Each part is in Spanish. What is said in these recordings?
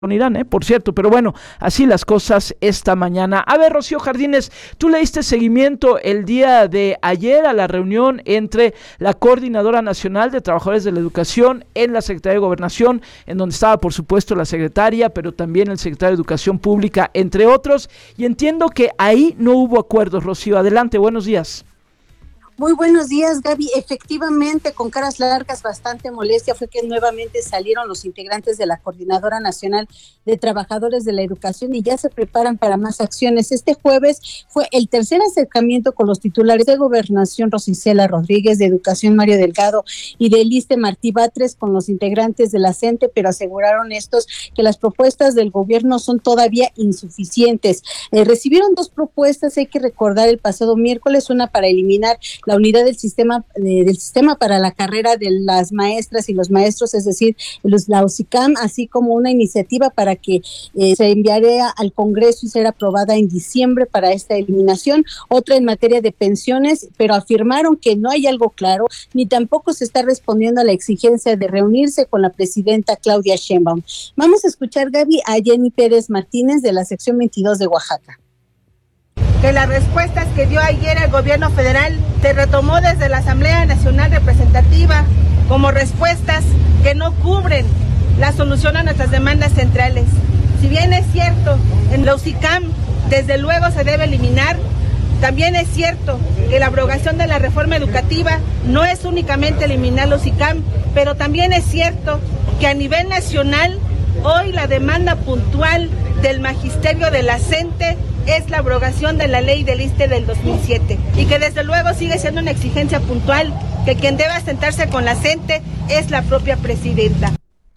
con Irán, por cierto, pero bueno, así las cosas esta mañana. A ver, Rocío Jardines, tú le diste seguimiento el día de ayer a la reunión entre la Coordinadora Nacional de Trabajadores de la Educación en la Secretaría de Gobernación, en donde estaba, por supuesto, la secretaria, pero también el secretario de Educación Pública, entre otros, y entiendo que ahí no hubo acuerdos. Rocío, adelante, buenos días. Muy buenos días, Gaby. Efectivamente, con caras largas, bastante molestia fue que nuevamente salieron los integrantes de la Coordinadora Nacional de Trabajadores de la Educación y ya se preparan para más acciones. Este jueves fue el tercer acercamiento con los titulares de Gobernación, Rosicela Rodríguez, de Educación, Mario Delgado, y del ISSSTE, Martí Batres, con los integrantes de la CENTE, pero aseguraron estos que las propuestas del gobierno son todavía insuficientes. Recibieron dos propuestas, hay que recordar, el pasado miércoles, una para eliminar la unidad del sistema para la carrera de las maestras y los maestros, es decir, la UCICAM, así como una iniciativa para que se enviaría al Congreso y será aprobada en diciembre para esta eliminación, otra en materia de pensiones, pero afirmaron que no hay algo claro, ni tampoco se está respondiendo a la exigencia de reunirse con la presidenta Claudia Sheinbaum. Vamos a escuchar, Gaby, a Jenny Pérez Martínez de la sección 22 de Oaxaca. Que las respuestas que dio ayer el gobierno federal se retomó desde la Asamblea Nacional Representativa como respuestas que no cubren la solución a nuestras demandas centrales. Si bien es cierto, en la UCICAM desde luego se debe eliminar, también es cierto que la abrogación de la reforma educativa no es únicamente eliminar la UCICAM, pero también es cierto que a nivel nacional hoy la demanda puntual del magisterio de la CENTE es la abrogación de la ley del ISSSTE del 2007 y que desde luego sigue siendo una exigencia puntual que quien debe sentarse con la CENTE es la propia presidenta.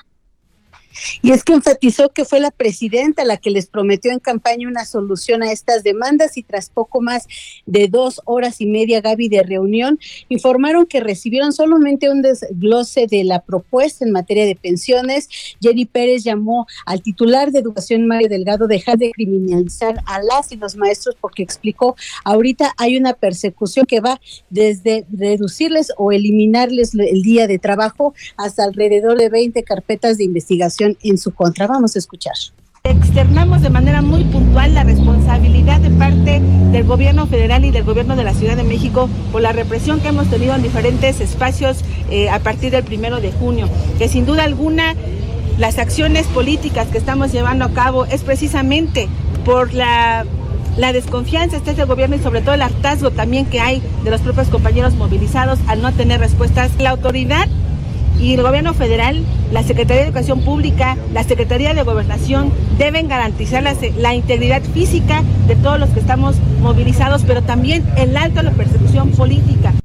Y es que enfatizó que fue la presidenta la que les prometió en campaña una solución a estas demandas y tras poco más de 2 horas y media, Gaby, de reunión, informaron que recibieron solamente un desglose de la propuesta en materia de pensiones. Jenny Pérez llamó al titular de Educación, Mario Delgado, dejar de criminalizar a las y los maestros porque explicó, ahorita hay una persecución que va desde reducirles o eliminarles el día de trabajo hasta alrededor de 20 carpetas de investigación en su contra. Vamos a escuchar. Externamos de manera muy puntual la responsabilidad de parte del gobierno federal y del gobierno de la Ciudad de México por la represión que hemos tenido en diferentes espacios a partir del 1 de junio, que sin duda alguna las acciones políticas que estamos llevando a cabo es precisamente por la desconfianza de este gobierno y sobre todo el hartazgo también que hay de los propios compañeros movilizados al no tener respuestas. La autoridad y el gobierno federal, la Secretaría de Educación Pública, la Secretaría de Gobernación deben garantizar la integridad física de todos los que estamos movilizados, pero también el alto a la persecución política.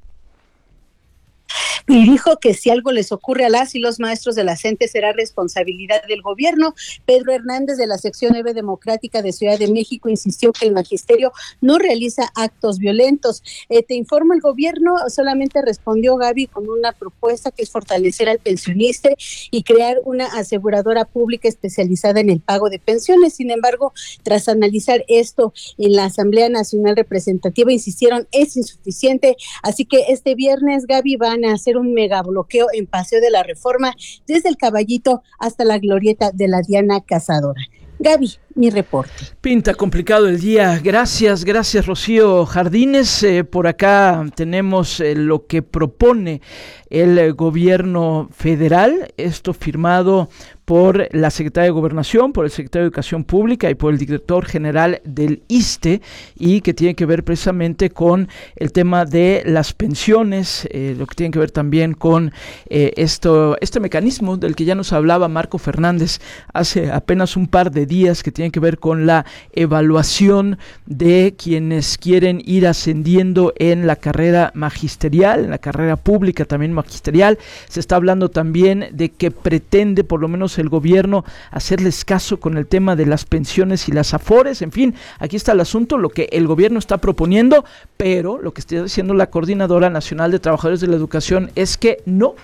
Y dijo que si algo les ocurre a las y los maestros de la CENTE será responsabilidad del gobierno. Pedro Hernández, de la sección 9 Democrática de Ciudad de México, insistió que el magisterio no realiza actos violentos. Te informo, el gobierno solamente respondió, Gaby, con una propuesta que es fortalecer al pensionista y crear una aseguradora pública especializada en el pago de pensiones. Sin embargo, tras analizar esto en la Asamblea Nacional Representativa, insistieron, es insuficiente, así que este viernes, Gaby, van a hacer un megabloqueo en Paseo de la Reforma, desde el Caballito hasta la glorieta de la Diana Cazadora. Gaby, mi reporte. Pinta complicado el día. Gracias Rocío Jardines. Por acá tenemos lo que propone el gobierno federal, esto firmado por la Secretaría de Gobernación, por el Secretario de Educación Pública y por el Director General del ISSSTE, y que tiene que ver precisamente con el tema de las pensiones, lo que tiene que ver también con este mecanismo del que ya nos hablaba Marco Fernández hace apenas un par de días, que tiene que ver con la evaluación de quienes quieren ir ascendiendo en la carrera magisterial, en la carrera pública también magisterial. Se está hablando también de que pretende por lo menos el gobierno hacerles caso con el tema de las pensiones y las afores. En fin, aquí está el asunto, lo que el gobierno está proponiendo, pero lo que está diciendo la Coordinadora Nacional de Trabajadores de la Educación es que no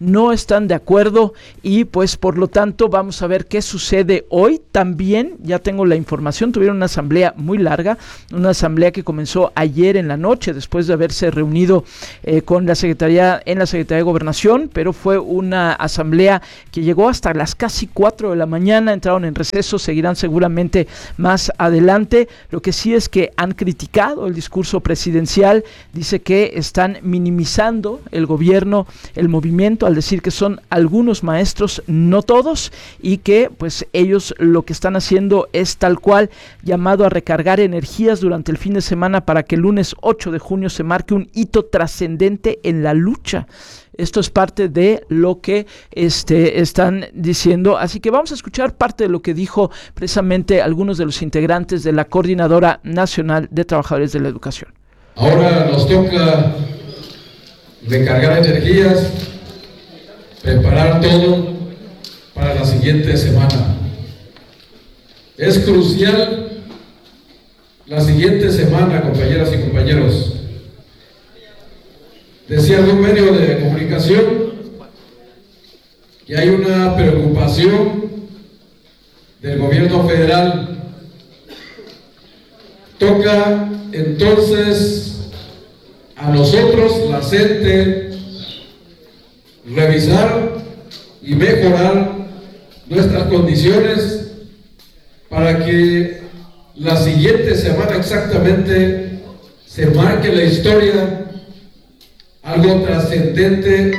no están de acuerdo y pues por lo tanto vamos a ver qué sucede hoy. También ya tengo la información, tuvieron una asamblea muy larga, una asamblea que comenzó ayer en la noche después de haberse reunido con la Secretaría de Gobernación, pero fue una asamblea que llegó hasta las casi 4 de la mañana, entraron en receso, seguirán seguramente más adelante. Lo que sí es que han criticado el discurso presidencial, dice que están minimizando el gobierno, el movimiento, al decir que son algunos maestros, no todos, y que pues ellos lo que están haciendo es tal cual llamado a recargar energías durante el fin de semana para que el lunes 8 de junio se marque un hito trascendente en la lucha. Esto es parte de lo que están diciendo, así que vamos a escuchar parte de lo que dijo precisamente algunos de los integrantes de la Coordinadora Nacional de Trabajadores de la Educación. Ahora nos toca recargar energías, preparar todo para la siguiente semana. Es crucial la siguiente semana, compañeras y compañeros. Decía algún medio de comunicación que hay una preocupación del gobierno federal. Toca entonces a nosotros, la CENTE, revisar y mejorar nuestras condiciones para que la siguiente semana exactamente se marque la historia, algo trascendente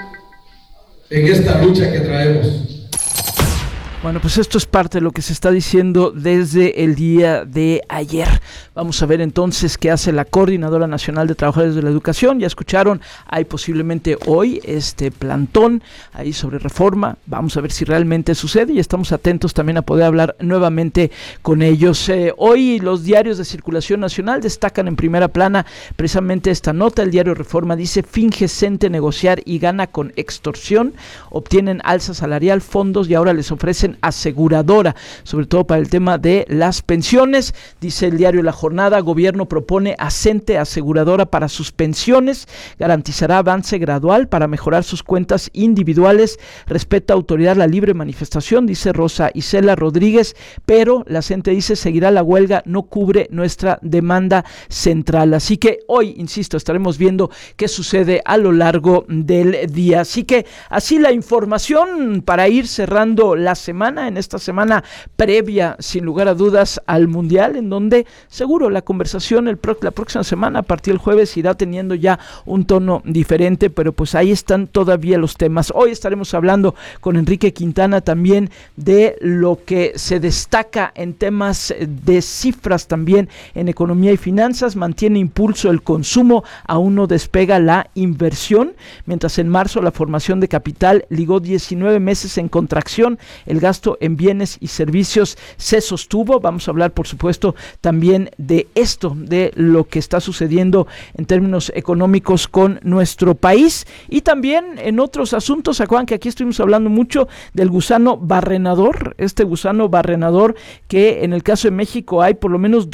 en esta lucha que traemos. Bueno, pues esto es parte de lo que se está diciendo desde el día de ayer. Vamos a ver entonces qué hace la Coordinadora Nacional de Trabajadores de la Educación. Ya escucharon, hay posiblemente hoy este plantón ahí sobre reforma. Vamos a ver si realmente sucede y estamos atentos también a poder hablar nuevamente con ellos. Hoy los diarios de circulación nacional destacan en primera plana precisamente esta nota. El diario Reforma dice: finge CENTE negociar y gana con extorsión. Obtienen alza salarial, fondos y ahora les ofrecen aseguradora, sobre todo para el tema de las pensiones. Dice el diario La Jornada: gobierno propone a CENTE aseguradora para sus pensiones, garantizará avance gradual para mejorar sus cuentas individuales, respeta autoridad la libre manifestación, dice Rosa Isela Rodríguez, pero la CENTE dice seguirá la huelga, no cubre nuestra demanda central. Así que hoy, insisto, estaremos viendo qué sucede a lo largo del día. Así que así la información para ir cerrando la semana, en esta semana previa, sin lugar a dudas, al Mundial, en donde seguro la conversación la próxima semana, a partir del jueves, irá teniendo ya un tono diferente, pero pues ahí están todavía los temas. Hoy estaremos hablando con Enrique Quintana también de lo que se destaca en temas de cifras también en economía y finanzas. Mantiene impulso el consumo, aún no despega la inversión, mientras en marzo la formación de capital ligó 19 meses en contracción, el gasto en bienes y servicios se sostuvo. Vamos a hablar, por supuesto, también de esto, de lo que está sucediendo en términos económicos con nuestro país y también en otros asuntos. ¿Se acuerdan que aquí estuvimos hablando mucho del gusano barrenador? Este gusano barrenador que en el caso de México hay por lo menos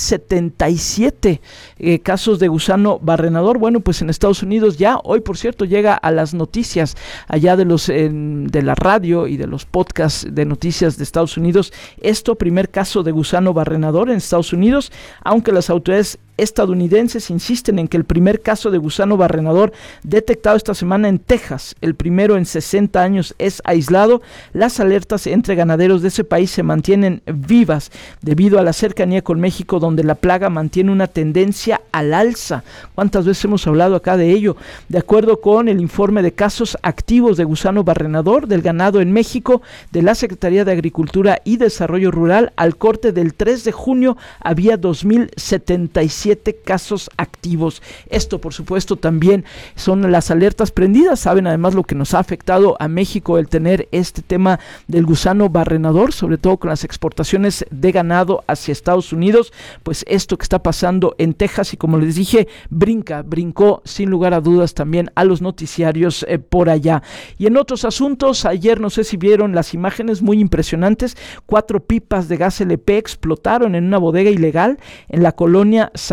2077 casos de gusano barrenador. Bueno, pues en Estados Unidos ya hoy, por cierto, llega a las noticias allá de la radio y de los podcasts de noticias de Estados Unidos. Primer caso de gusano barrenador en Estados Unidos, aunque las autoridades estadounidenses insisten en que el primer caso de gusano barrenador detectado esta semana en Texas, el primero en 60 años, es aislado. Las alertas entre ganaderos de ese país se mantienen vivas debido a la cercanía con México, donde la plaga mantiene una tendencia al alza. ¿Cuántas veces hemos hablado acá de ello? De acuerdo con el informe de casos activos de gusano barrenador del ganado en México de la Secretaría de Agricultura y Desarrollo Rural, al corte del 3 de junio había 2077 casos activos. Esto, por supuesto, también son las alertas prendidas. Saben además lo que nos ha afectado a México el tener este tema del gusano barrenador, sobre todo con las exportaciones de ganado hacia Estados Unidos. Pues esto que está pasando en Texas, y como les dije, brincó sin lugar a dudas también a los noticiarios por allá. Y en otros asuntos, ayer no sé si vieron las imágenes muy impresionantes. 4 pipas de gas LP explotaron en una bodega ilegal en la colonia San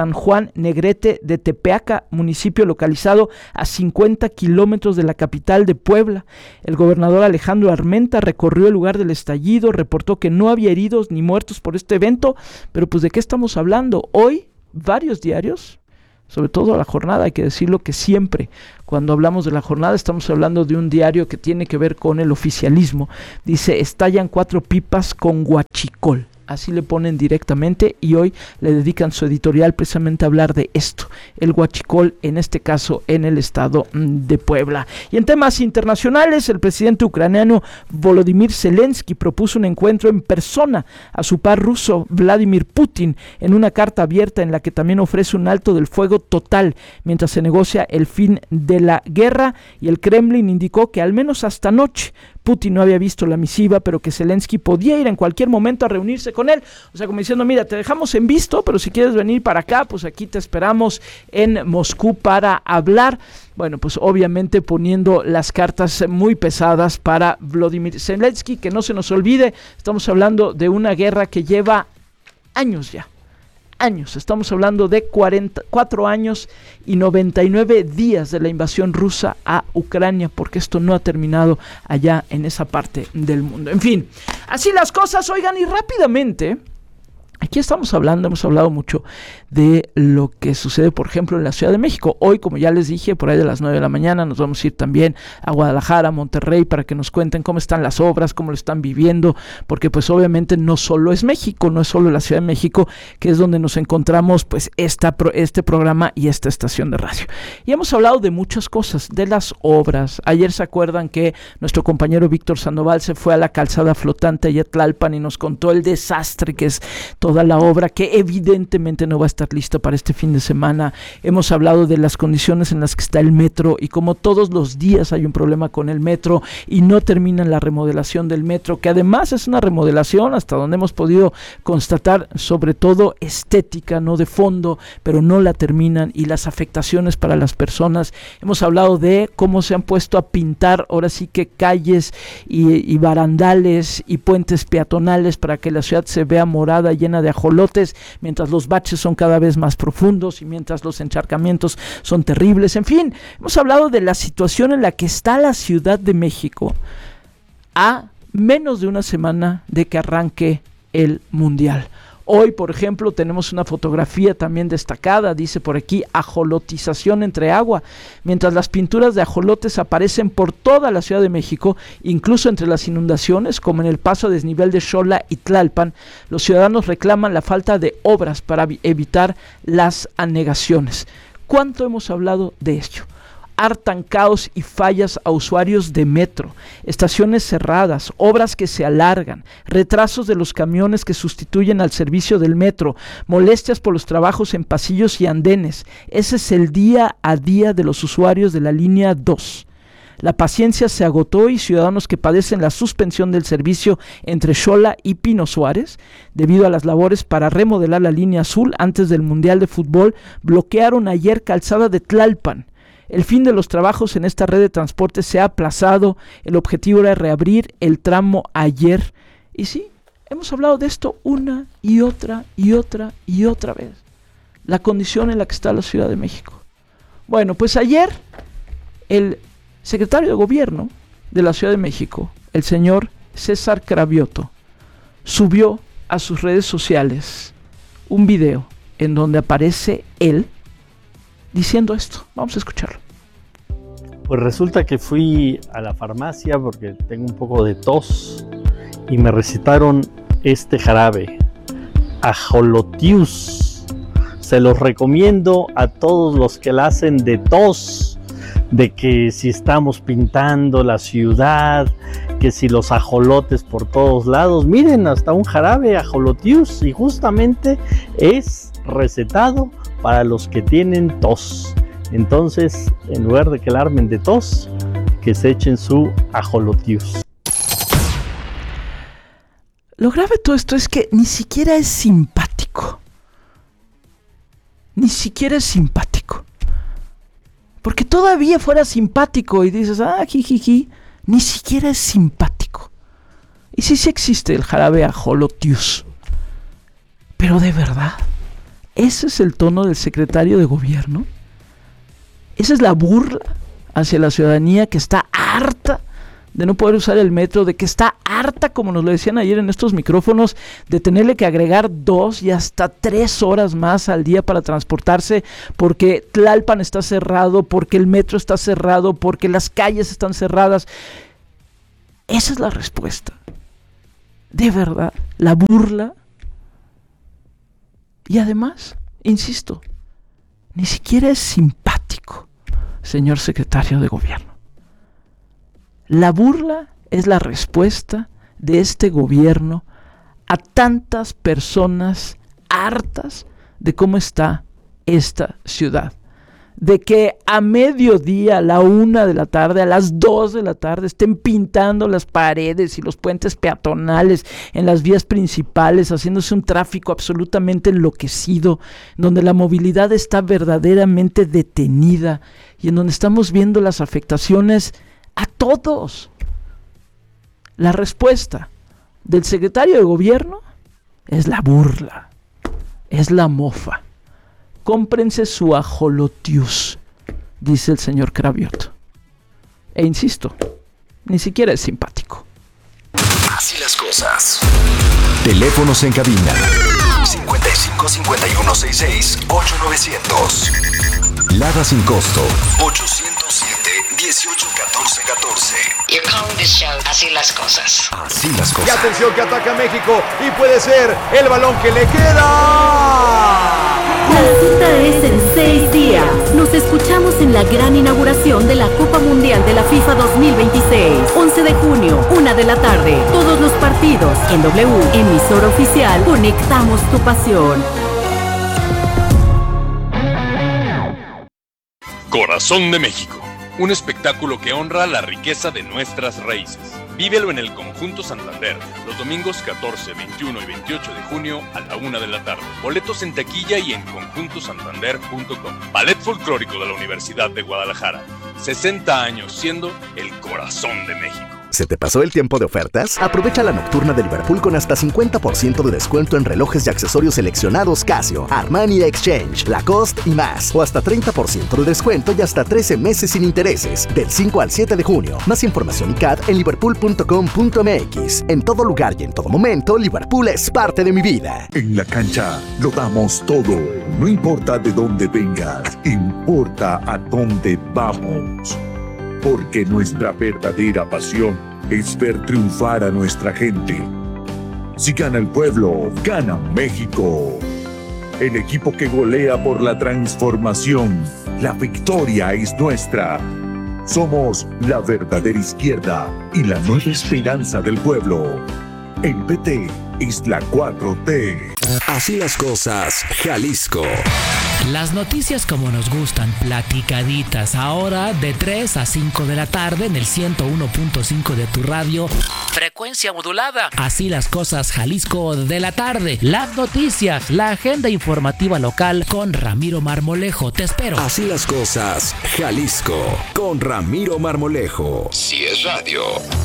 San Juan Negrete de Tepeaca, municipio localizado a 50 kilómetros de la capital de Puebla. El gobernador Alejandro Armenta recorrió el lugar del estallido, reportó que no había heridos ni muertos por este evento, pero pues ¿de qué estamos hablando? Hoy, varios diarios, sobre todo La Jornada, hay que decirlo que siempre cuando hablamos de La Jornada estamos hablando de un diario que tiene que ver con el oficialismo. Dice, estallan 4 pipas con huachicol. Así le ponen directamente, y hoy le dedican su editorial precisamente a hablar de esto, el huachicol, en este caso en el estado de Puebla. Y en temas internacionales, el presidente ucraniano Volodymyr Zelensky propuso un encuentro en persona a su par ruso Vladimir Putin en una carta abierta en la que también ofrece un alto del fuego total mientras se negocia el fin de la guerra, y el Kremlin indicó que al menos hasta anoche Putin no había visto la misiva, pero que Zelensky podía ir en cualquier momento a reunirse con él. O sea, como diciendo, mira, te dejamos en visto, pero si quieres venir para acá, pues aquí te esperamos en Moscú para hablar. Bueno, pues obviamente poniendo las cartas muy pesadas para Volodymyr Zelensky, que no se nos olvide, estamos hablando de una guerra que lleva años ya. Estamos hablando de 44 años y 99 días de la invasión rusa a Ucrania, porque esto no ha terminado allá en esa parte del mundo. En fin, así las cosas. Oigan, y rápidamente, aquí hemos hablado mucho de lo que sucede, por ejemplo, en la Ciudad de México. Hoy, como ya les dije, por ahí de las 9 de la mañana, nos vamos a ir también a Guadalajara, a Monterrey, para que nos cuenten cómo están las obras, cómo lo están viviendo, porque pues obviamente no solo es México, no es solo la Ciudad de México, que es donde nos encontramos pues este programa y esta estación de radio. Y hemos hablado de muchas cosas, de las obras. Ayer se acuerdan que nuestro compañero Víctor Sandoval se fue a la calzada flotante allá a Tlalpan y nos contó el desastre que es toda la obra, que evidentemente no va a estar lista para este fin de semana. Hemos hablado de las condiciones en las que está el metro y como todos los días hay un problema con el metro y no terminan la remodelación del metro, que además es una remodelación hasta donde hemos podido constatar, sobre todo estética, no de fondo, pero no la terminan, y las afectaciones para las personas. Hemos hablado de cómo se han puesto a pintar ahora sí que calles y barandales y puentes peatonales para que la ciudad se vea morada, llena de ajolotes, mientras los baches son cada vez más profundos y mientras los encharcamientos son terribles. En fin, hemos hablado de la situación en la que está la Ciudad de México a menos de una semana de que arranque el Mundial. Hoy, por ejemplo, tenemos una fotografía también destacada, dice por aquí, ajolotización entre agua. Mientras las pinturas de ajolotes aparecen por toda la Ciudad de México, incluso entre las inundaciones, como en el paso a desnivel de Xola y Tlalpan, los ciudadanos reclaman la falta de obras para evitar las anegaciones. ¿Cuánto hemos hablado de ello? Hartan caos y fallas a usuarios de metro, estaciones cerradas, obras que se alargan, retrasos de los camiones que sustituyen al servicio del metro, molestias por los trabajos en pasillos y andenes. Ese es el día a día de los usuarios de la línea 2. La paciencia se agotó y ciudadanos que padecen la suspensión del servicio entre Xola y Pino Suárez, debido a las labores para remodelar la línea azul antes del Mundial de Fútbol, bloquearon ayer calzada de Tlalpan. El fin de los trabajos en esta red de transporte se ha aplazado. El objetivo era reabrir el tramo ayer. Y sí, hemos hablado de esto una y otra vez. La condición en la que está la Ciudad de México. Bueno, pues ayer el secretario de Gobierno de la Ciudad de México, el señor César Cravioto, subió a sus redes sociales un video en donde aparece él diciendo esto. Vamos a escucharlo. Pues resulta que fui a la farmacia porque tengo un poco de tos y me recetaron este jarabe, Ajolotius. Se los recomiendo a todos los que la hacen de tos, de que si estamos pintando la ciudad, que si los ajolotes por todos lados. Miren, hasta un jarabe Ajolotius, y justamente es recetado para los que tienen tos. Entonces, en lugar de que la armen de tos, que se echen su Ajolotius. Lo grave de todo esto es que ni siquiera es simpático. Ni siquiera es simpático. Porque todavía fuera simpático y dices, jijiji, ni siquiera es simpático. Y sí existe el jarabe Ajolotius. Pero de verdad, ¿Ese es el tono del secretario de gobierno? ¿Esa es la burla hacia la ciudadanía que está harta de no poder usar el metro, de que está harta, como nos lo decían ayer en estos micrófonos, de tenerle que agregar 2 y hasta 3 horas más al día para transportarse, porque Tlalpan está cerrado, porque el metro está cerrado, porque las calles están cerradas? Esa es la respuesta. De verdad, la burla. Y además, insisto, ni siquiera es simpático, señor secretario de gobierno. La burla es la respuesta de este gobierno a tantas personas hartas de cómo está esta ciudad. De que a mediodía, a la 1 de la tarde, a las 2 de la tarde, estén pintando las paredes y los puentes peatonales en las vías principales, haciéndose un tráfico absolutamente enloquecido, donde la movilidad está verdaderamente detenida y en donde estamos viendo las afectaciones a todos. La respuesta del secretario de gobierno es la burla, es la mofa. Cómprense su ajolotius, dice el señor Craviot. E insisto, ni siquiera es simpático. Así las cosas. Teléfonos en cabina 55 51 66 8900. Lada sin costo 807 18 14 14. You're calling this show Así las cosas. Así las cosas. Y atención que ataca México y puede ser el balón que le queda. La cita es en 6 días. Nos escuchamos en la gran inauguración de la Copa Mundial de la FIFA 2026. 11 de junio, 1 de la tarde. Todos los partidos en W, emisora oficial. Conectamos tu pasión. Corazón de México. Un espectáculo que honra la riqueza de nuestras raíces. Vívelo en el Conjunto Santander, los domingos 14, 21 y 28 de junio a la 1 de la tarde. Boletos en taquilla y en conjuntosantander.com. Ballet Folclórico de la Universidad de Guadalajara. 60 años siendo el corazón de México. ¿Se te pasó el tiempo de ofertas? Aprovecha la nocturna de Liverpool con hasta 50% de descuento en relojes y accesorios seleccionados Casio, Armani Exchange, Lacoste y más. O hasta 30% de descuento y hasta 13 meses sin intereses. Del 5 al 7 de junio. Más información y CAD en liverpool.com.mx. En todo lugar y en todo momento, Liverpool es parte de mi vida. En la cancha lo damos todo. No importa de dónde vengas, importa a dónde vamos. Porque nuestra verdadera pasión es ver triunfar a nuestra gente. Si gana el pueblo, gana México. El equipo que golea por la transformación. La victoria es nuestra. Somos la verdadera izquierda y la nueva esperanza del pueblo. El PT es la 4T. Así las cosas, Jalisco. Las noticias como nos gustan, platicaditas, ahora de 3 a 5 de la tarde en el 101.5 de tu radio. Frecuencia modulada. Así las cosas, Jalisco de la tarde. Las noticias, la agenda informativa local con Ramiro Marmolejo. Te espero. Así las cosas, Jalisco, con Ramiro Marmolejo. Si es radio,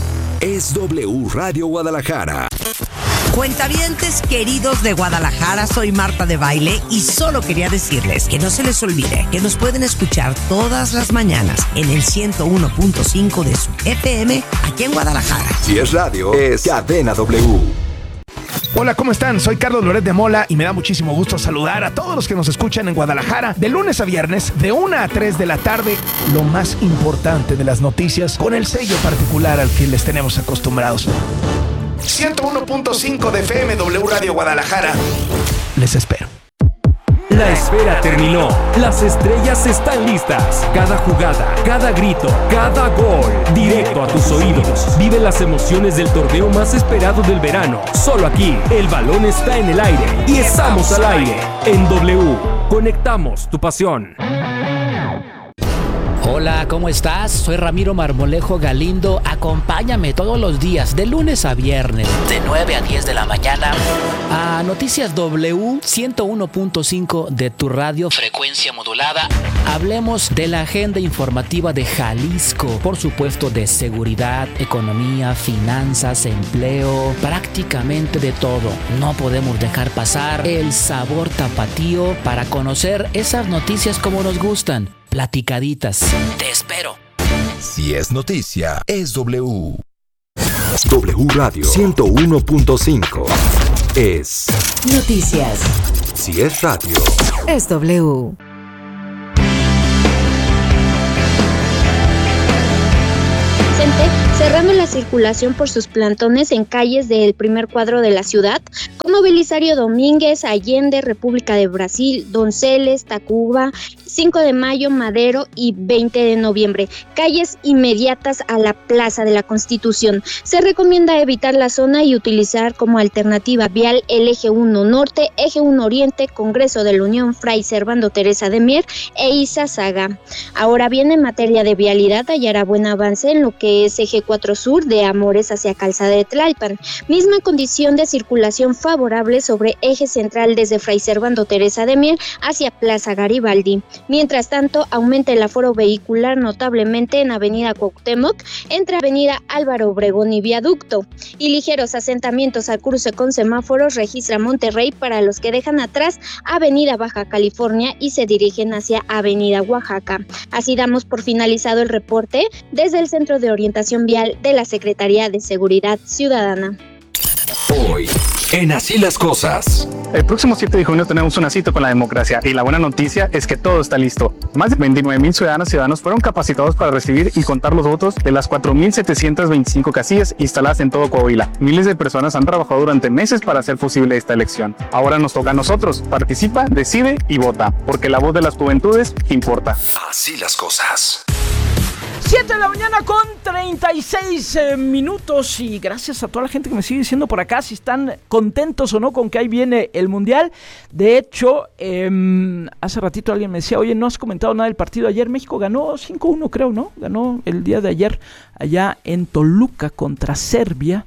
es W Radio Guadalajara. Cuentavientes queridos de Guadalajara, soy Marta de Baile y solo quería decirles que no se les olvide que nos pueden escuchar todas las mañanas en el 101.5 de su FM aquí en Guadalajara. Si es radio, es Cadena W. Hola, ¿cómo están? Soy Carlos Loret de Mola y me da muchísimo gusto saludar a todos los que nos escuchan en Guadalajara de lunes a viernes de 1 a 3 de la tarde. Lo más importante de las noticias con el sello particular al que les tenemos acostumbrados. 101.5 de FM W Radio Guadalajara. Les espero. La espera terminó. Las estrellas están listas. Cada jugada, cada grito, cada gol. Directo a tus oídos. Vive las emociones del torneo más esperado del verano. Solo aquí, el balón está en el aire. Y estamos al aire. En W. Conectamos tu pasión. Hola, ¿cómo estás? Soy Ramiro Marmolejo Galindo. Acompáñame todos los días, de lunes a viernes, de 9 a 10 de la mañana, A Noticias W 101.5 de tu radio, frecuencia modulada. Hablemos de la agenda informativa de Jalisco, por supuesto de seguridad, economía, finanzas, empleo, prácticamente de todo. No podemos dejar pasar el sabor tapatío para conocer esas noticias como nos gustan, platicaditas. Te espero. Si es noticia, es W. W Radio 101.5 es noticias. Si es radio, es W. Cerrando la circulación por sus plantones en calles del primer cuadro de la ciudad, como Belisario Domínguez, Allende, República de Brasil, Donceles, Tacuba, 5 de Mayo, Madero y 20 de noviembre, calles inmediatas a la Plaza de la Constitución. Se recomienda evitar la zona y utilizar como alternativa vial el Eje 1 Norte, Eje 1 Oriente, Congreso de la Unión Fray Servando Teresa de Mier e Izazaga. Ahora bien, en materia de vialidad, hallará buen avance en lo que es Eje 4 Sur de Amores hacia Calzada de Tlalpan, misma condición de circulación favorable sobre Eje Central desde Fray Servando Teresa de Mier hacia Plaza Garibaldi. Mientras tanto, aumenta el aforo vehicular notablemente en Avenida Cuauhtémoc, entre Avenida Álvaro Obregón y Viaducto, y ligeros asentamientos al cruce con semáforos registra Monterrey para los que dejan atrás Avenida Baja California y se dirigen hacia Avenida Oaxaca. Así damos por finalizado el reporte desde el Centro de Orientación Vial de la Secretaría de Seguridad Ciudadana. Hoy, en Así las Cosas. El próximo 7 de junio tenemos una cita con la democracia y la buena noticia es que todo está listo. Más de 29,000 ciudadanos fueron capacitados para recibir y contar los votos de las 4,725 casillas instaladas en todo Coahuila. Miles de personas han trabajado durante meses para hacer posible esta elección. Ahora nos toca a nosotros. Participa, decide y vota, porque la voz de las juventudes importa. Así las cosas. 7 de la mañana con 36 minutos y gracias a toda la gente que me sigue diciendo por acá si están contentos o no con que ahí viene el Mundial. De hecho, hace ratito alguien me decía, oye, no has comentado nada del partido de ayer. México ganó 5-1 creo, ¿no? Ganó el día de ayer allá en Toluca contra Serbia.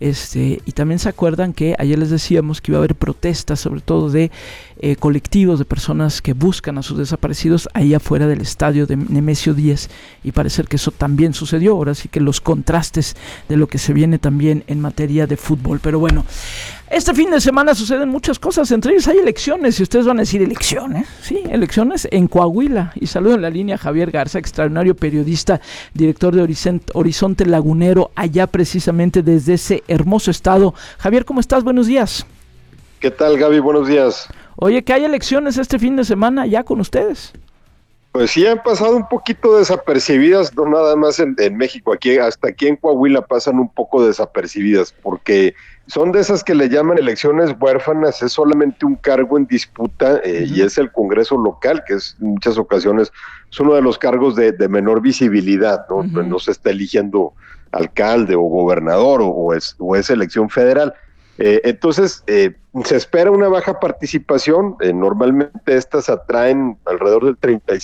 Y también se acuerdan que ayer les decíamos que iba a haber protestas, sobre todo de colectivos de personas que buscan a sus desaparecidos ahí afuera del estadio de Nemesio 10, y parece que eso también sucedió. Ahora sí que los contrastes de lo que se viene también en materia de fútbol. Pero bueno, este fin de semana suceden muchas cosas, entre ellas hay elecciones, y ustedes van a decir, ¿elecciones? Sí, elecciones en Coahuila. Y saludo en la línea a Javier Garza, extraordinario periodista, director de Horizonte Lagunero, allá precisamente desde ese hermoso estado. Javier, ¿cómo estás? Buenos días. ¿Qué tal, Gaby? Buenos días. Oye, que hay elecciones este fin de semana ya con ustedes. Pues sí, han pasado un poquito desapercibidas, no nada más en México, hasta aquí en Coahuila pasan un poco desapercibidas, porque son de esas que le llaman elecciones huérfanas, es solamente un cargo en disputa, y es el Congreso local, que es en muchas ocasiones es uno de los cargos de menor visibilidad, ¿no? No se está eligiendo alcalde o gobernador o es elección federal. Entonces, se espera una baja participación. Normalmente estas atraen alrededor del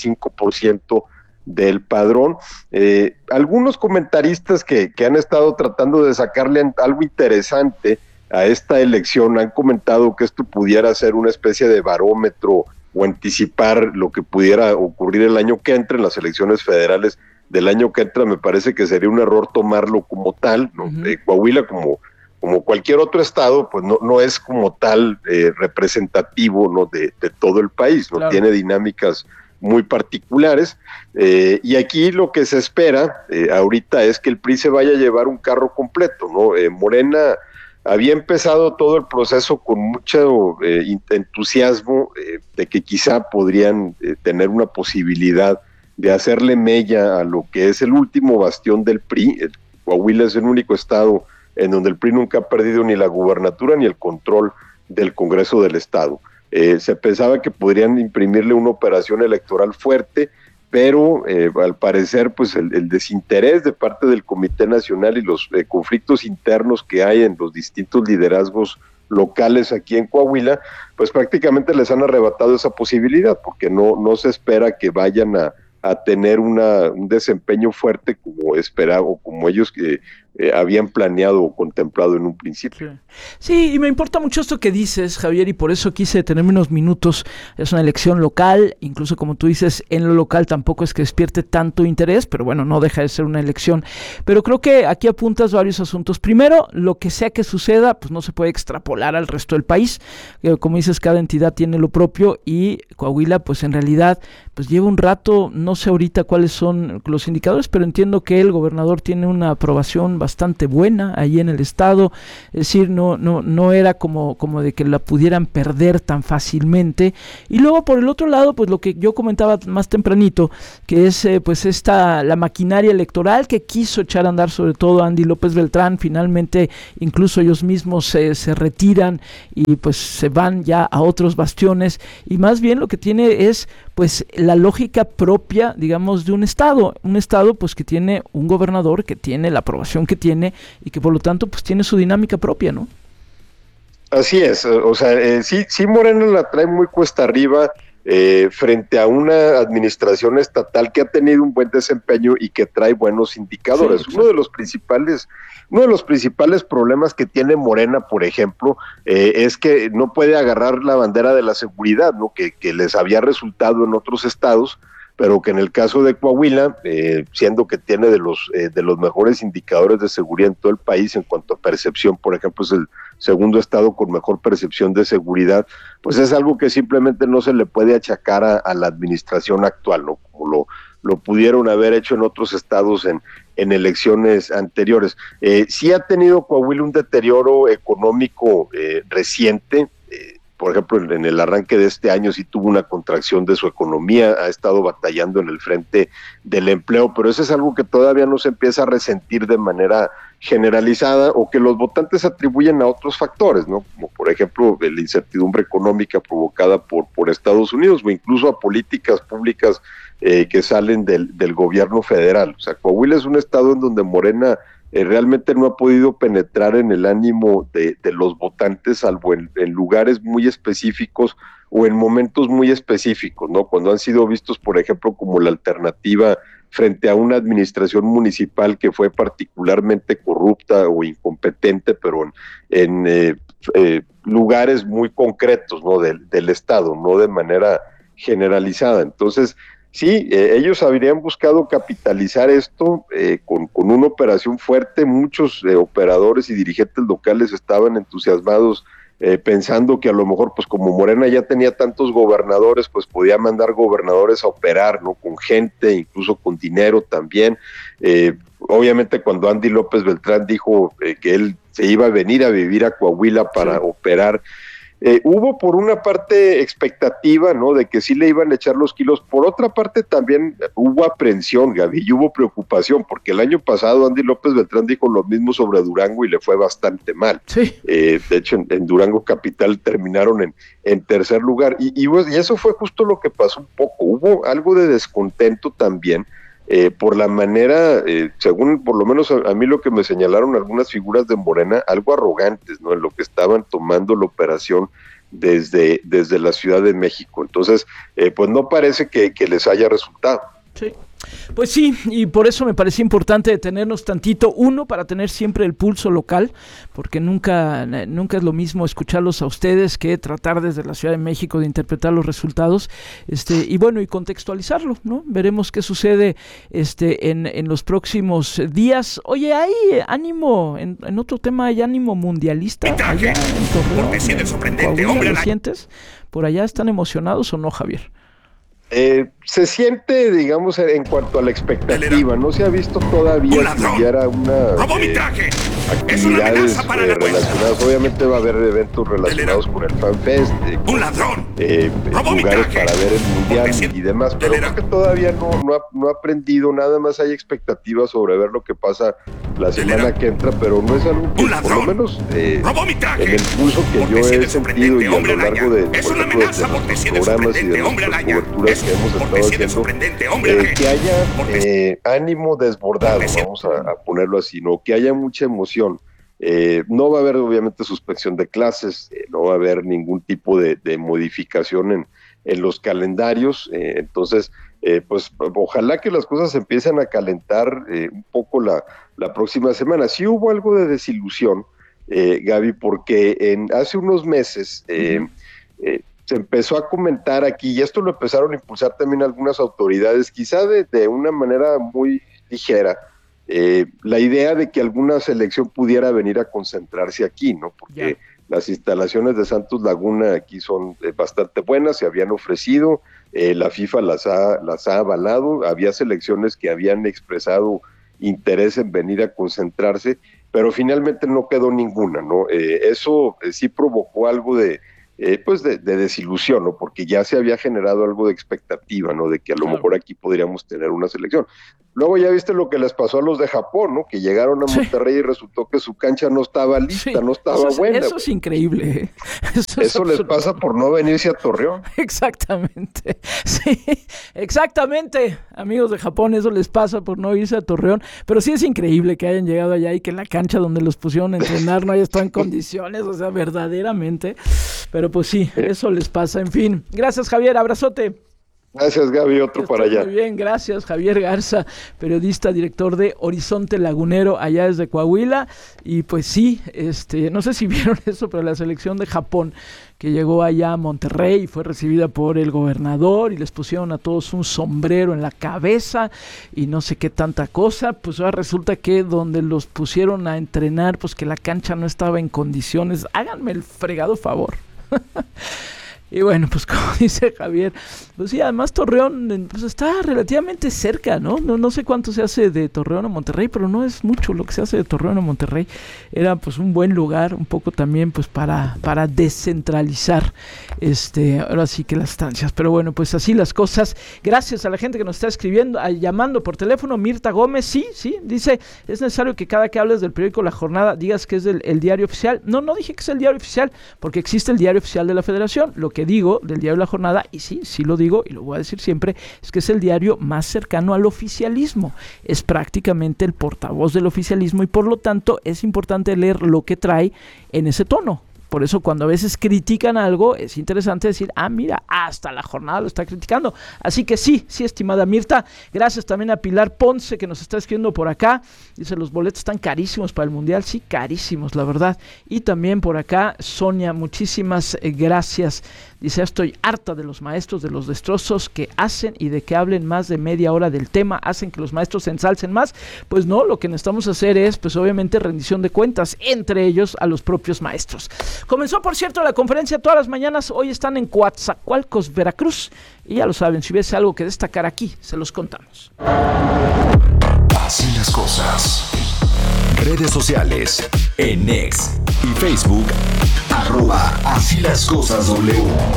35% del padrón. Algunos comentaristas que han estado tratando de sacarle algo interesante a esta elección han comentado que esto pudiera ser una especie de barómetro o anticipar lo que pudiera ocurrir el año que entra en las elecciones federales del año que entra. Me parece que sería un error tomarlo como tal, ¿no? Coahuila, como cualquier otro estado, pues no es como tal representativo, ¿no? de todo el país, ¿no? Claro. Tiene dinámicas muy particulares, y aquí lo que se espera ahorita es que el PRI se vaya a llevar un carro completo, ¿no? Morena había empezado todo el proceso con mucho entusiasmo de que quizá podrían tener una posibilidad de hacerle mella a lo que es el último bastión del PRI. Coahuila es el único estado en donde el PRI nunca ha perdido ni la gubernatura ni el control del Congreso del Estado. Se pensaba que podrían imprimirle una operación electoral fuerte, pero al parecer pues el desinterés de parte del Comité Nacional y los conflictos internos que hay en los distintos liderazgos locales aquí en Coahuila, pues prácticamente les han arrebatado esa posibilidad, porque no se espera que vayan a tener un desempeño fuerte como esperaba o como ellos habían planeado o contemplado en un principio. Sí, y me importa mucho esto que dices, Javier, y por eso quise detenerme unos minutos. Es una elección local, incluso como tú dices, en lo local tampoco es que despierte tanto interés, pero bueno, no deja de ser una elección. Pero creo que aquí apuntas varios asuntos. Primero, lo que sea que suceda, pues no se puede extrapolar al resto del país. Como dices, cada entidad tiene lo propio y Coahuila, pues en realidad, pues lleva un rato, no sé ahorita cuáles son los indicadores, pero entiendo que el gobernador tiene una aprobación bastante buena ahí en el estado, es decir, no era como de que la pudieran perder tan fácilmente. Y luego por el otro lado, pues lo que yo comentaba más tempranito, que es pues la maquinaria electoral que quiso echar a andar sobre todo Andy López Beltrán. Finalmente incluso ellos mismos se retiran y pues se van ya a otros bastiones, y más bien lo que tiene es pues la lógica propia, digamos, de un estado pues que tiene un gobernador que tiene la aprobación que tiene y que por lo tanto pues tiene su dinámica propia, ¿no? Así es, o sea, sí Morena la trae muy cuesta arriba frente a una administración estatal que ha tenido un buen desempeño y que trae buenos indicadores. Sí, uno de los principales problemas que tiene Morena, por ejemplo, es que no puede agarrar la bandera de la seguridad, ¿no? Que les había resultado en otros estados, pero que en el caso de Coahuila, siendo que tiene de los mejores indicadores de seguridad en todo el país en cuanto a percepción, por ejemplo, es el segundo estado con mejor percepción de seguridad, pues es algo que simplemente no se le puede achacar a la administración actual, ¿no? Como lo pudieron haber hecho en otros estados en elecciones anteriores. Sí ha tenido Coahuila un deterioro económico reciente. Por ejemplo, en el arranque de este año sí tuvo una contracción de su economía, ha estado batallando en el frente del empleo, pero eso es algo que todavía no se empieza a resentir de manera generalizada o que los votantes atribuyen a otros factores, ¿no? Como por ejemplo la incertidumbre económica provocada por Estados Unidos o incluso a políticas públicas que salen del gobierno federal. O sea, Coahuila es un estado en donde Morena realmente no ha podido penetrar en el ánimo de los votantes, salvo en lugares muy específicos o en momentos muy específicos, ¿no? Cuando han sido vistos, por ejemplo, como la alternativa frente a una administración municipal que fue particularmente corrupta o incompetente, pero en lugares muy concretos, ¿no? del estado, no de manera generalizada. Entonces, sí, ellos habrían buscado capitalizar esto con una operación fuerte. Muchos operadores y dirigentes locales estaban entusiasmados pensando que a lo mejor, pues como Morena ya tenía tantos gobernadores, pues podía mandar gobernadores a operar, ¿no? Con gente, incluso con dinero también. Obviamente cuando Andy López Beltrán dijo que él se iba a venir a vivir a Coahuila para operar, hubo por una parte expectativa, ¿no? De que sí le iban a echar los kilos. Por otra parte también hubo aprensión, Gaby, y hubo preocupación, porque el año pasado Andy López Beltrán dijo lo mismo sobre Durango y le fue bastante mal. Sí. De hecho, en Durango capital terminaron en tercer lugar, y eso fue justo lo que pasó un poco. Hubo algo de descontento también, por la manera, según por lo menos a mí lo que me señalaron algunas figuras de Morena, algo arrogantes, ¿no? En lo que estaban tomando la operación desde la Ciudad de México. Entonces, pues no parece que les haya resultado. Sí. Pues sí, y por eso me parecía importante detenernos tantito, uno, para tener siempre el pulso local, porque nunca es lo mismo escucharlos a ustedes que tratar desde la Ciudad de México de interpretar los resultados, y bueno, y contextualizarlo, ¿no? Veremos qué sucede en los próximos días. Oye, hay ánimo, en otro tema hay ánimo mundialista allá en Torreón, porque siete sorprendente, Coahuila, ¿lo sientes? ¿Por allá están emocionados o no, Javier? Se siente, digamos, en cuanto a la expectativa, no se ha visto todavía si hubiera actividades relacionadas. Obviamente va a haber eventos relacionados con el FanFest, lugares para ver el Mundial y demás, pero creo que todavía no ha aprendido, nada más hay expectativas sobre ver lo que pasa la semana que entra, pero no es algo que, por lo menos en el pulso que yo he sentido y a lo largo de, por ejemplo, de nuestros programas y de nuestras coberturas que hemos estado haciendo, que haya ánimo desbordado, vamos a ponerlo así, ¿no? Que haya mucha emoción. No va a haber obviamente suspensión de clases, no va a haber ningún tipo de modificación en los calendarios, entonces pues ojalá que las cosas empiecen a calentar un poco la próxima semana. Sí hubo algo de desilusión, Gaby, porque hace unos meses se empezó a comentar aquí, y esto lo empezaron a impulsar también algunas autoridades, quizá de una manera muy ligera, la idea de que alguna selección pudiera venir a concentrarse aquí, ¿no? Porque las instalaciones de Santos Laguna aquí son bastante buenas, se habían ofrecido, la FIFA las ha avalado, había selecciones que habían expresado interés en venir a concentrarse, pero finalmente no quedó ninguna, ¿no? Eso sí provocó algo de desilusión, ¿no? Porque ya se había generado algo de expectativa, ¿no? De que a lo mejor aquí podríamos tener una selección. Luego ya viste lo que les pasó a los de Japón, ¿no? Que llegaron a Monterrey y resultó que su cancha no estaba lista, no estaba buena. Eso es increíble. Eso les pasa por no venirse a Torreón. Exactamente. Sí, exactamente. Amigos de Japón, eso les pasa por no irse a Torreón. Pero sí es increíble que hayan llegado allá y que la cancha donde los pusieron a entrenar no haya estado en condiciones, o sea, verdaderamente. Pero pues sí, eso les pasa. En fin, gracias, Javier, abrazote. Gracias, Gaby, otro para allá. Muy bien, gracias, Javier Garza, periodista, director de Horizonte Lagunero, allá desde Coahuila. Y pues sí, no sé si vieron eso, pero la selección de Japón que llegó allá a Monterrey y fue recibida por el gobernador y les pusieron a todos un sombrero en la cabeza y no sé qué tanta cosa, pues ahora resulta que donde los pusieron a entrenar, pues que la cancha no estaba en condiciones. Háganme el fregado favor. Y bueno, pues como dice Javier, pues sí, además Torreón pues está relativamente cerca, ¿no? No sé cuánto se hace de Torreón a Monterrey, pero no es mucho lo que se hace de Torreón a Monterrey. Era pues un buen lugar, un poco también pues para descentralizar ahora sí que las estancias. Pero bueno, pues así las cosas. Gracias a la gente que nos está escribiendo, llamando por teléfono. Mirta Gómez, sí, dice, es necesario que cada que hables del periódico La Jornada digas que es el diario oficial. No dije que es el diario oficial, porque existe el diario oficial de la Federación. Lo que digo del diario La Jornada, y sí lo digo y lo voy a decir siempre, es que es el diario más cercano al oficialismo, es prácticamente el portavoz del oficialismo y por lo tanto es importante leer lo que trae en ese tono. Por eso cuando a veces critican algo es interesante decir, mira, hasta La Jornada lo está criticando. Así que sí, estimada Mirta, gracias también a Pilar Ponce que nos está escribiendo por acá. Dice, los boletos están carísimos para el Mundial. Sí, carísimos, la verdad. Y también por acá Sonia, muchísimas gracias. Dice, estoy harta de los maestros, de los destrozos que hacen y de que hablen más de media hora del tema, hacen que los maestros se ensalcen más. Pues no, lo que necesitamos hacer es, pues obviamente, rendición de cuentas, entre ellos a los propios maestros. Comenzó, por cierto, la conferencia todas las mañanas. Hoy están en Coatzacoalcos, Veracruz. Y ya lo saben, si hubiese algo que destacar aquí, se los contamos. Así las cosas. Redes sociales. En X y Facebook. @Así las cosas W.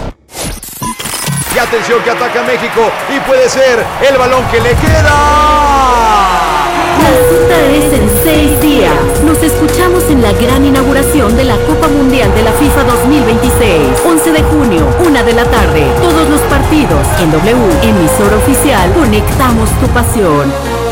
Y atención que ataca México. Y puede ser el balón que le queda. La cita es en 6 días. Nos escuchamos en la gran inauguración de la Copa Mundial de la FIFA 2026. 11 de junio, 1 de la tarde. Todos los partidos en W, emisora oficial. Conectamos tu pasión.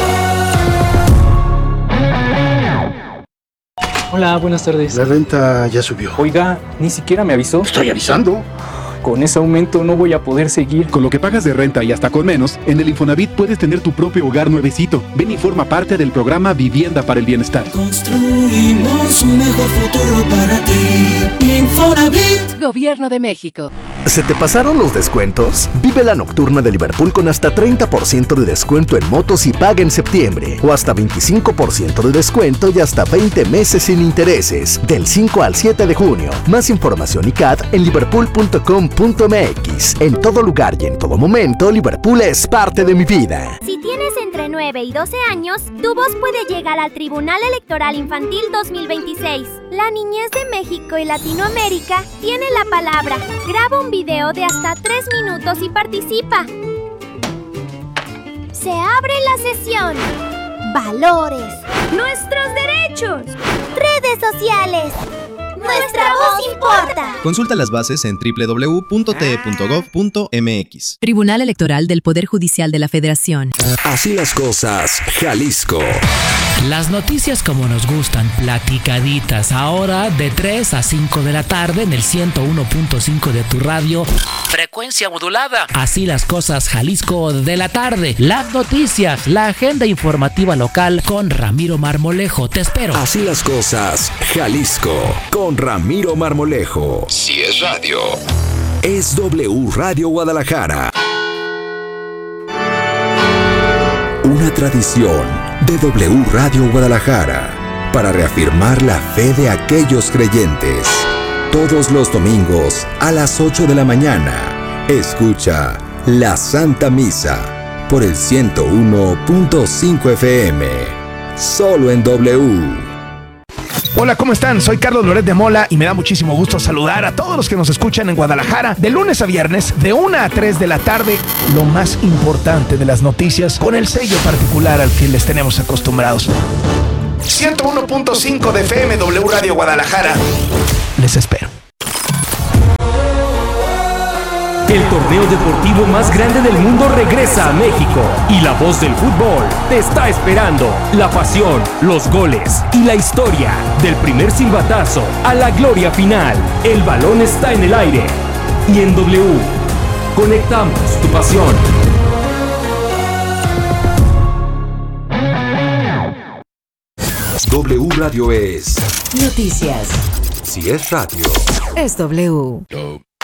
Hola, buenas tardes. La renta ya subió. Oiga, ni siquiera me avisó. Estoy avisando. Con ese aumento no voy a poder seguir. Con lo que pagas de renta y hasta con menos, en el Infonavit puedes tener tu propio hogar nuevecito. Ven y forma parte del programa Vivienda para el Bienestar. Construimos un mejor futuro para ti. Infonavit. Gobierno de México. ¿Se te pasaron los descuentos? Vive la nocturna de Liverpool con hasta 30% de descuento en motos y paga en septiembre. O hasta 25% de descuento y hasta 20 meses sin intereses. Del 5 al 7 de junio. Más información y CAT en liverpool.com.mx. En todo lugar y en todo momento, Liverpool es parte de mi vida. Si tienes entre 9 y 12 años, tu voz puede llegar al Tribunal Electoral Infantil 2026. La niñez de México y Latinoamérica tiene la palabra. Graba un video de hasta 3 minutos y participa. Se abre la sesión. Valores. Nuestros derechos. Redes sociales. Nuestra voz importa. Consulta las bases en www.te.gov.mx. Tribunal Electoral del Poder Judicial de la Federación. Así las cosas, Jalisco. Las noticias como nos gustan, platicaditas, ahora de 3 a 5 de la tarde en el 101.5 de tu radio. Frecuencia modulada. Así las cosas, Jalisco de la tarde. Las noticias, la agenda informativa local con Ramiro Marmolejo. Te espero. Así las cosas, Jalisco con Ramiro Marmolejo. Si es radio, es W Radio Guadalajara. Una tradición de W Radio Guadalajara para reafirmar la fe de aquellos creyentes. Todos los domingos a las 8 de la mañana, escucha la Santa Misa por el 101.5 FM, solo en W. Hola, ¿cómo están? Soy Carlos Loret de Mola y me da muchísimo gusto saludar a todos los que nos escuchan en Guadalajara de lunes a viernes de 1 a 3 de la tarde. Lo más importante de las noticias con el sello particular al que les tenemos acostumbrados. 101.5 de FM, W Radio Guadalajara. Les espero. El torneo deportivo más grande del mundo regresa a México y la voz del fútbol te está esperando. La pasión, los goles y la historia del primer silbatazo a la gloria final. El balón está en el aire y en W conectamos tu pasión. W Radio es noticias. Si es radio, Es W.